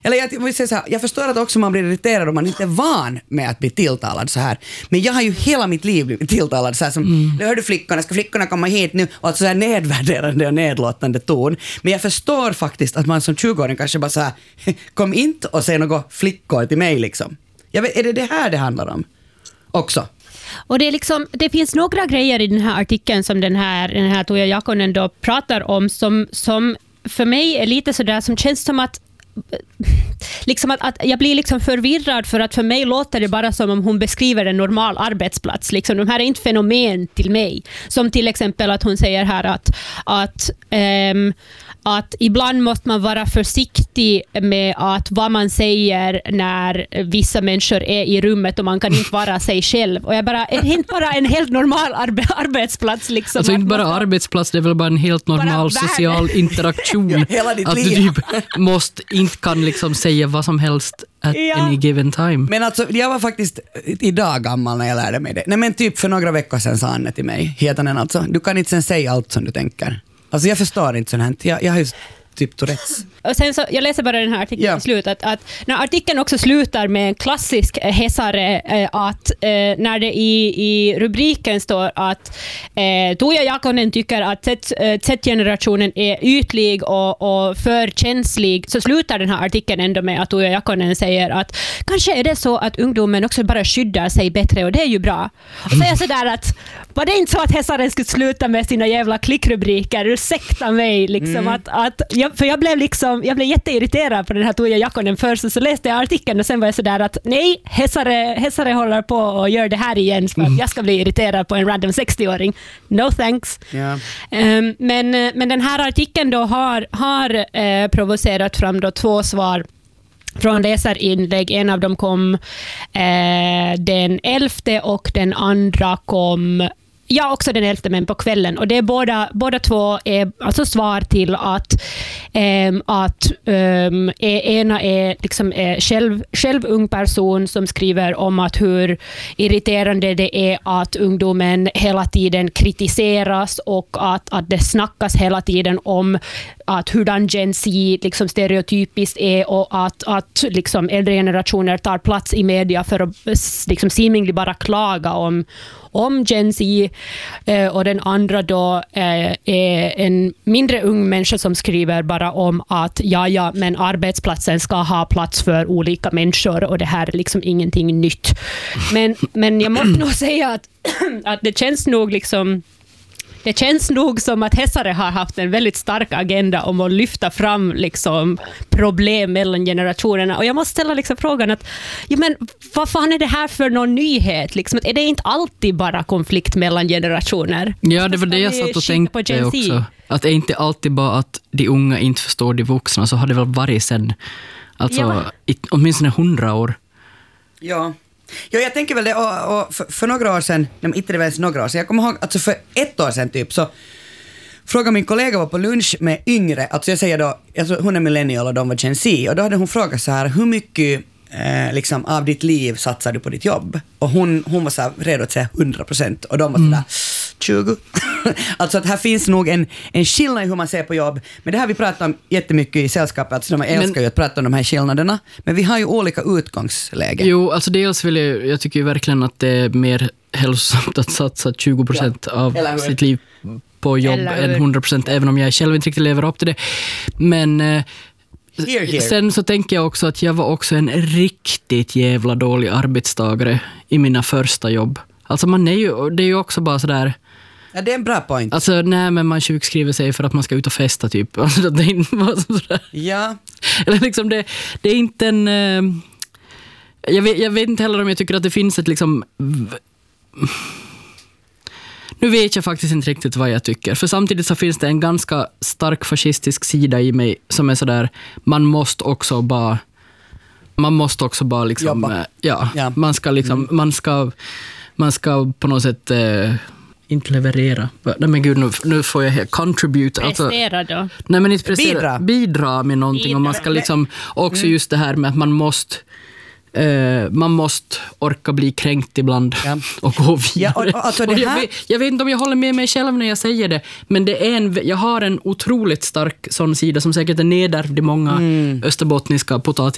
Eller jag vill säga så här, jag förstår att också man blir irriterad om man inte är van med att bli tilltalad så här. Men jag har ju hela mitt liv blivit tilltalad så här som, nu hör du flickorna, ska flickorna komma hit nu? Och så här nedvärderande och nedlåtande ton. Men jag förstår faktiskt att man som 20-åring kanske bara så här, kom inte och säg något flickor till mig liksom. Jag vet, är det här det handlar om? Också. Och det är liksom, det finns några grejer i den här artikeln som den här Tuija Jakonen då pratar om som för mig är lite sådär som känns som att liksom att jag blir liksom förvirrad, för att för mig låter det bara som om hon beskriver en normal arbetsplats. Liksom, de här är inte fenomen till mig. Som till exempel att hon säger här att ibland måste man vara försiktig med att vad man säger när vissa människor är i rummet och man kan inte vara sig själv. Och jag bara, är det inte bara en helt normal arbetsplats? Liksom, alltså inte bara arbetsplats, det är väl bara en helt normal social interaktion. Hela ditt att liv. Du typ inte kan liksom säga vad som helst at any given time. Men alltså, jag var faktiskt idag gammal när jag lärde mig det. Nej men typ för några veckor sedan sa Anne till mig, heter den alltså, du kan inte sen säga allt som du tänker. Alltså jag förstår inte sånt här. Jag har ju typ Tourettes. Och sen så, jag läser bara den här artikeln i slut, att när artikeln också slutar med en klassisk Hesare, att när det i rubriken står att Tuija Jakonen tycker att Z-generationen är ytlig och för känslig, så slutar den här artikeln ändå med att Tuija Jakonen säger att kanske är det så att ungdomen också bara skyddar sig bättre, och det är ju bra. Och så är jag sådär att var det inte så att Hesare skulle sluta med sina jävla klickrubriker? Ursäkta mig liksom, för jag blev jätteirriterad på den här Tuija Jakonen först, så läste jag artikeln och sen var jag sådär att nej, Hesare håller på och gör det här igen för att jag ska bli irriterad på en random 60-åring. No thanks. Yeah. Men den här artikeln då har provocerat fram då 2 svar från läsarinlägg. En av dem kom den 11 och den andra kom också den 11, men på kvällen. Och det är båda två är alltså svar till att ena är liksom själv ung person som skriver om att hur irriterande det är att ungdomen hela tiden kritiseras och att det snackas hela tiden om att hurdan Gen Z liksom stereotypiskt är, och att liksom äldre generationer tar plats i media för att liksom seemingly bara klaga om Gen Z, och den andra då är en mindre ung människa som skriver bara om att men arbetsplatsen ska ha plats för olika människor och det här är liksom ingenting nytt. Men jag måste nog säga att det känns nog som att Hesare har haft en väldigt stark agenda om att lyfta fram liksom problem mellan generationerna. Och jag måste ställa liksom frågan att men vad fan är det här för någon nyhet? Liksom, är det inte alltid bara konflikt mellan generationer? Ja, det var det jag satt och tänkte också. Att det är inte alltid bara att de unga inte förstår de vuxna, så har det väl varit sen alltså åtminstone 100 år. Ja, jag tänker väl det, och för några år sedan, inte det var ens några år sedan, jag kommer ihåg, alltså för 1 år sedan typ, så frågade min kollega var på lunch med yngre, alltså jag säger då, alltså hon är millennial och de var Gen Z, och då hade hon frågat så här, hur mycket liksom av ditt liv satsar du på ditt jobb? Och hon var så här redo att säga 100%, och de var så där 20. Alltså att här finns nog en skillnad i hur man ser på jobb, men det här vi pratar om jättemycket i sällskapet, alltså de älskar ju att prata om de här skillnaderna, men vi har ju olika utgångslägen. Jo, alltså dels vill jag tycker ju verkligen att det är mer hälsosamt att satsa 20% av sitt liv på jobb än 100%, även om jag själv inte riktigt lever upp till det. Men sen så tänker jag också att jag var också en riktigt jävla dålig arbetstagare i mina första jobb. Alltså det är ju också bara sådär. Ja, det är en bra point. Alltså men man sjukskriver sig för att man ska ut och festa typ. Alltså det är inte bara sådär. Ja. Eller liksom det är inte en jag vet inte heller om jag tycker att det finns ett liksom. Nu vet jag faktiskt inte riktigt vad jag tycker. För samtidigt så finns det en ganska stark fascistisk sida i mig som är sådär, man måste också bara liksom man ska liksom man ska på något sätt inte leverera. Nej men gud, nu får jag contribute. Prestera alltså, då. Nej men inte prestera. Bidra med någonting. Och man ska liksom också just det här med att man måste orka bli kränkt ibland och gå vidare. Ja, alltså det här. Jag vet inte om jag håller med mig själv när jag säger det, men det är jag har en otroligt stark sån sida som säkert är nedärvd i många österbottniska potatis